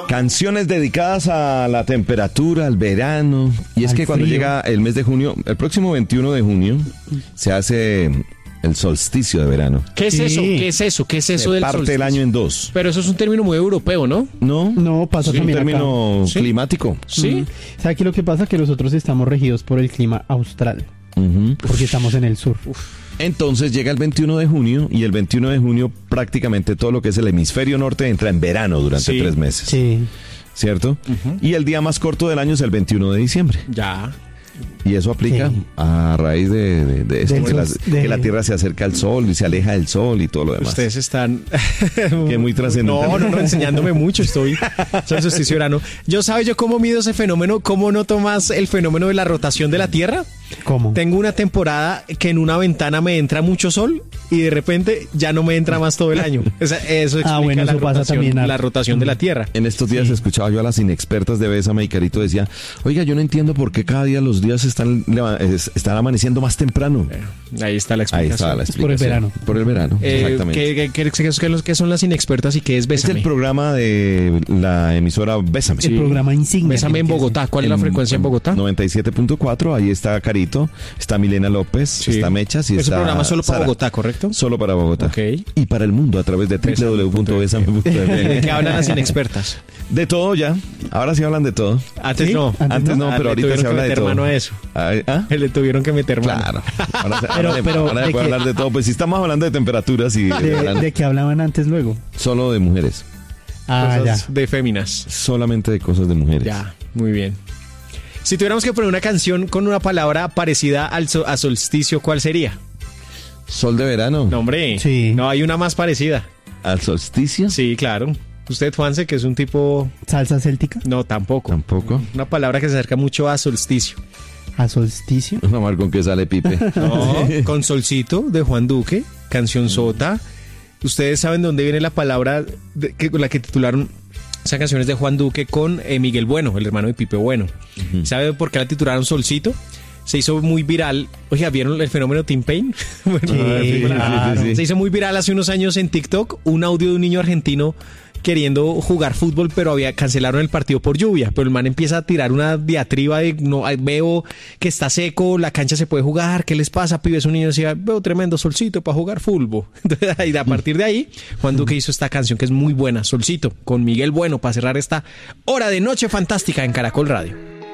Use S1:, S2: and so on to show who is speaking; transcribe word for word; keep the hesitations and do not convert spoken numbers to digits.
S1: Canciones dedicadas a la temperatura, al verano. Y es
S2: Al
S1: que cuando
S2: frío.
S1: llega el mes de junio, el próximo veintiuno de junio, se hace el solsticio de verano.
S3: ¿Qué es
S2: Sí.
S3: eso? ¿Qué es eso? ¿Qué es eso
S1: Se
S3: del
S1: parte
S3: solsticio?
S1: el año en dos.
S3: Pero eso es un término muy europeo, ¿no?
S1: No,
S2: No, pasa
S1: es un
S2: también acá.
S1: término
S3: ¿Sí?
S1: climático.
S3: Sí.
S2: ¿Sabe aquí lo que pasa? Que nosotros estamos regidos por el clima austral,
S1: Ujú.
S2: porque estamos en el sur.
S1: Entonces llega el veintiuno de junio y el veintiuno de junio prácticamente todo lo que es el hemisferio norte entra en verano durante
S3: Sí.
S1: tres meses.
S2: Sí.
S1: ¿Cierto? Y el día más corto del año es el veintiuno de diciembre.
S3: Ya.
S1: Y eso aplica
S2: Sí.
S1: a raíz de, de, de esto,
S2: Del
S1: que, la,
S2: sol- de-
S1: que la Tierra se acerca al Sol y se aleja del Sol y todo lo demás.
S3: Ustedes están...
S1: Que muy trascendental.
S3: No, no, no, enseñándome mucho estoy. Soy solsticio de verano. ¿Yo sabe yo cómo mido ese fenómeno? ¿Cómo noto más el fenómeno de la rotación de la Tierra?
S2: ¿Cómo?
S3: Tengo una temporada que en una ventana me entra mucho sol y de repente ya no me entra más todo el año. O sea, eso explica
S2: Ah, bueno,
S3: la,
S2: eso pasa
S3: rotación,
S2: también,
S3: la
S2: harto.
S3: rotación de la Tierra.
S1: En estos días escuchaba yo a las inexpertas de Bésame y Carito decía, oiga, yo no entiendo por qué cada día los días están, leva- es- están amaneciendo más temprano.
S3: Ahí está la
S1: Ahí
S3: explicación.
S1: está la
S2: Es por el
S1: explicación.
S2: verano.
S1: Por el verano,
S3: Eh,
S1: exactamente.
S3: ¿qué, qué, qué- qué- qué- qué son las inexpertas y qué es
S1: Es
S3: Bésame?
S1: el programa de la emisora Bésame.
S2: El programa insignia.
S3: Bésame en Bogotá. ¿Cuál es la frecuencia en Bogotá?
S1: noventa y siete punto cuatro, ahí está Carito, está Milena López,
S3: Sí.
S1: está Mechas y
S3: Es un
S1: está
S3: programa solo para
S1: Sara.
S3: Bogotá, ¿correcto?
S1: Solo para Bogotá.
S3: Ok.
S1: Y para el mundo a través de w w w punto besame punto f m.
S3: ¿De qué hablan las inexpertas?
S1: De todo ya. Ahora sí hablan de todo.
S3: Antes
S2: ¿Sí?
S3: no.
S2: Antes
S1: Antes no,
S3: Ah,
S1: pero
S3: le
S1: ahorita
S3: tuvieron
S1: se
S3: que
S1: habla de
S3: meter
S1: todo.
S3: mano a eso.
S1: Ay, ¿ah?
S3: Le tuvieron que meter mano.
S1: Claro. Ahora se,
S2: Pero-
S1: ahora se-
S2: pero
S1: ahora se
S2: ¿de
S1: puede
S2: qué?
S1: hablar de todo. Pues si estamos hablando de temperaturas y de
S2: ¿De,
S1: verano,
S2: de qué hablaban antes luego?
S1: solo de mujeres.
S2: Ah, ya.
S3: Cosas de féminas.
S1: Solamente de cosas de mujeres.
S3: Ya, muy bien. Si tuviéramos que poner una canción con una palabra parecida al so- a solsticio, ¿cuál sería?
S1: Sol de verano.
S3: No, hombre.
S2: Sí.
S3: No, hay una más parecida.
S1: Al solsticio.
S3: Sí, claro. Usted, Juanse, que es un tipo...
S2: ¿Salsa céltica?
S3: No, tampoco.
S1: Tampoco.
S3: Una palabra que se acerca mucho a solsticio.
S2: ¿A solsticio?
S1: Vamos a ver con qué sale Pipe.
S3: No, con Solcito de Juan Duque, canción sota. Ustedes saben de dónde viene la palabra de- que, con la que titularon esas canciones de Juan Duque con eh, Miguel Bueno, el hermano de Pipe Bueno. ¿Sabe por qué la titularon Solcito? Se hizo muy viral. Oiga, ¿vieron el fenómeno Tim Payne? Bueno,
S2: Sí,
S1: claro. sí, sí.
S3: Se hizo muy viral hace unos años en TikTok un audio de un niño argentino queriendo jugar fútbol, pero había cancelaron el partido por lluvia. Pero el man empieza a tirar una diatriba de no ay, veo que está seco, la cancha se puede jugar, ¿qué les pasa, pibes? Un niño decía, veo tremendo solcito para jugar fútbol. Y a partir de ahí, Juan Duque hizo esta canción que es muy buena, Solcito, con Miguel Bueno, para cerrar esta hora de noche fantástica en Caracol Radio.